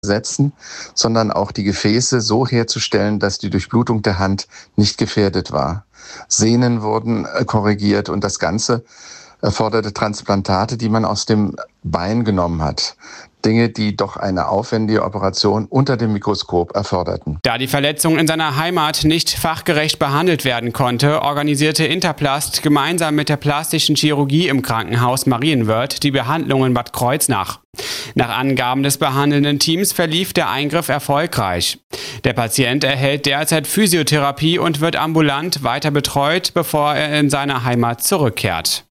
setzen, sondern auch die Gefäße so herzustellen, dass die Durchblutung der Hand nicht gefährdet war. Sehnen wurden korrigiert und das Ganze erforderte Transplantate, die man aus dem Bein genommen hat. Dinge, die doch eine aufwendige Operation unter dem Mikroskop erforderten. Da die Verletzung in seiner Heimat nicht fachgerecht behandelt werden konnte, organisierte Interplast gemeinsam mit der plastischen Chirurgie im Krankenhaus Marienwörth die Behandlung in Bad Kreuznach. Nach Angaben des behandelnden Teams verlief der Eingriff erfolgreich. Der Patient erhält derzeit Physiotherapie und wird ambulant weiter betreut, bevor er in seine Heimat zurückkehrt.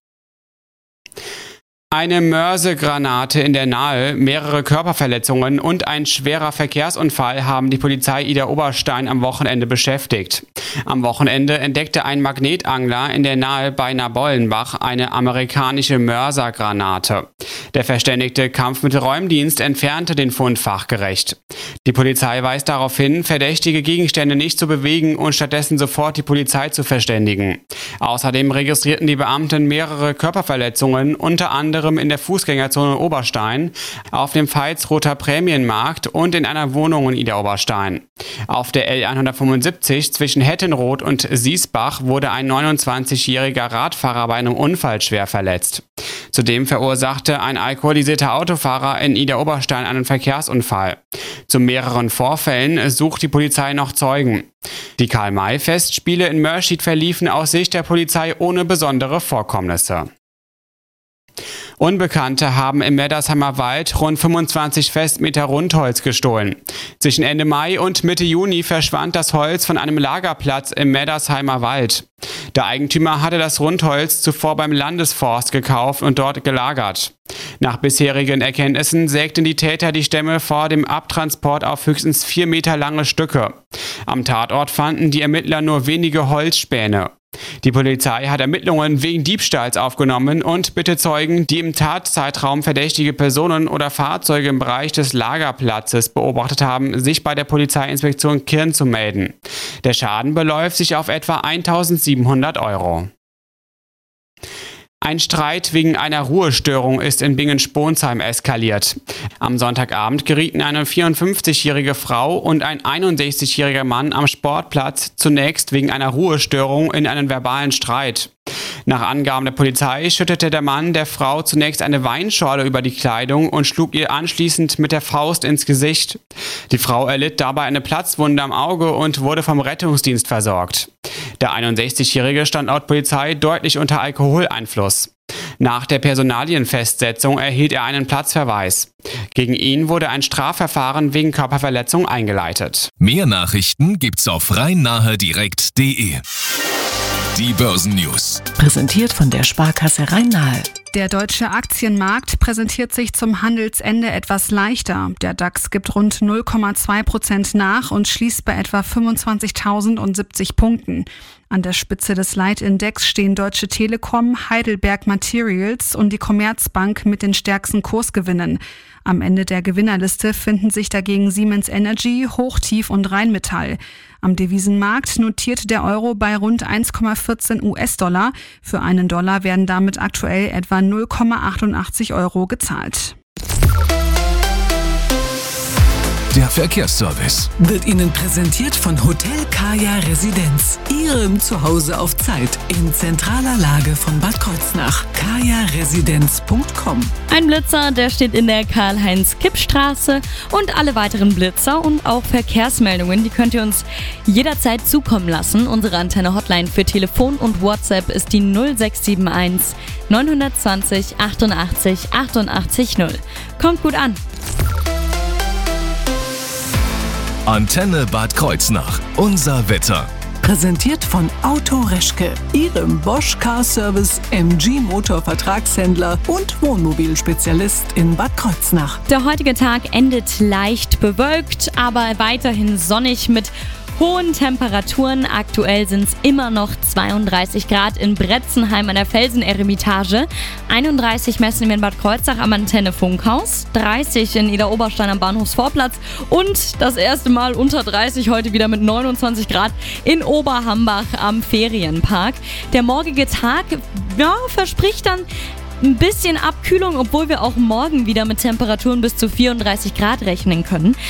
Eine Mörsegranate in der Nahe, mehrere Körperverletzungen und ein schwerer Verkehrsunfall haben die Polizei Idar-Oberstein am Wochenende beschäftigt. Am Wochenende entdeckte ein Magnetangler in der Nahe bei Nabollenbach eine amerikanische Mörsergranate. Der verständigte Kampfmittelräumdienst entfernte den Fund fachgerecht. Die Polizei weist darauf hin, verdächtige Gegenstände nicht zu bewegen und stattdessen sofort die Polizei zu verständigen. Außerdem registrierten die Beamten mehrere Körperverletzungen, unter anderem in der Fußgängerzone Oberstein, auf dem Veitsroter Prämienmarkt und in einer Wohnung in Idar-Oberstein. Auf der L175 zwischen Hettenroth und Siesbach wurde ein 29-jähriger Radfahrer bei einem Unfall schwer verletzt. Zudem verursachte ein alkoholisierter Autofahrer in Idar-Oberstein einen Verkehrsunfall. Zu mehreren Vorfällen sucht die Polizei noch Zeugen. Die Karl-May-Festspiele in Mörschid verliefen aus Sicht der Polizei ohne besondere Vorkommnisse. Unbekannte haben im Meddersheimer Wald rund 25 Festmeter Rundholz gestohlen. Zwischen Ende Mai und Mitte Juni verschwand das Holz von einem Lagerplatz im Meddersheimer Wald. Der Eigentümer hatte das Rundholz zuvor beim Landesforst gekauft und dort gelagert. Nach bisherigen Erkenntnissen sägten die Täter die Stämme vor dem Abtransport auf höchstens 4 Meter lange Stücke. Am Tatort fanden die Ermittler nur wenige Holzspäne. Die Polizei hat Ermittlungen wegen Diebstahls aufgenommen und bittet Zeugen, die im Tatzeitraum verdächtige Personen oder Fahrzeuge im Bereich des Lagerplatzes beobachtet haben, sich bei der Polizeiinspektion Kirn zu melden. Der Schaden beläuft sich auf etwa 1.700 €. Ein Streit wegen einer Ruhestörung ist in Bingen-Sponsheim eskaliert. Am Sonntagabend gerieten eine 54-jährige Frau und ein 61-jähriger Mann am Sportplatz zunächst wegen einer Ruhestörung in einen verbalen Streit. Nach Angaben der Polizei schüttete der Mann der Frau zunächst eine Weinschorle über die Kleidung und schlug ihr anschließend mit der Faust ins Gesicht. Die Frau erlitt dabei eine Platzwunde am Auge und wurde vom Rettungsdienst versorgt. Der 61-Jährige stand laut Polizei deutlich unter Alkoholeinfluss. Nach der Personalienfestsetzung erhielt er einen Platzverweis. Gegen ihn wurde ein Strafverfahren wegen Körperverletzung eingeleitet. Mehr Nachrichten gibt's auf rhein-nahe-direkt.de. Die Börsennews. Präsentiert von der Sparkasse Rhein-Nahe. Der deutsche Aktienmarkt präsentiert sich zum Handelsende etwas leichter. Der DAX gibt rund 0,2% nach und schließt bei etwa 25.070 Punkten. An der Spitze des Leitindex stehen Deutsche Telekom, Heidelberg Materials und die Commerzbank mit den stärksten Kursgewinnen. Am Ende der Gewinnerliste finden sich dagegen Siemens Energy, Hochtief und Rheinmetall. Am Devisenmarkt notiert der Euro bei rund 1,14 US-Dollar. Für einen Dollar werden damit aktuell etwa 0,88 € gezahlt. Der Verkehrsservice Wird Ihnen präsentiert von Hotel Kaya Residenz. Ihrem Zuhause auf Zeit in zentraler Lage von Bad Kreuznach. kajaresidenz.com. Ein Blitzer, der steht in der Karl-Heinz-Kipp-Straße und alle weiteren Blitzer und auch Verkehrsmeldungen, die könnt ihr uns jederzeit zukommen lassen. Unsere Antenne-Hotline für Telefon und WhatsApp ist die 0671 920 88 88 0. Kommt gut an! Antenne Bad Kreuznach. Unser Wetter. Präsentiert von Auto Reschke, Ihrem Bosch Car Service, MG Motor Vertragshändler und Wohnmobilspezialist in Bad Kreuznach. Der heutige Tag endet leicht bewölkt, aber weiterhin sonnig mit hohen Temperaturen. Aktuell sind es immer noch 32 Grad in Bretzenheim an der Felseneremitage, 31 messen wir in Bad Kreuznach am Antenne Funkhaus, 30 in Idar-Oberstein am Bahnhofsvorplatz und das erste Mal unter 30 heute wieder mit 29 Grad in Oberhambach am Ferienpark. Der morgige Tag verspricht dann Ein bisschen Abkühlung, obwohl wir auch morgen wieder mit Temperaturen bis zu 34 Grad rechnen können.